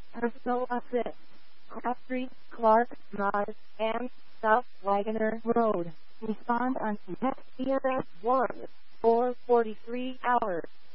Personal Assist, Cross Street, Clark, Mars, and South Wagoner Road. Respond on next EMS 1 for 43 hours.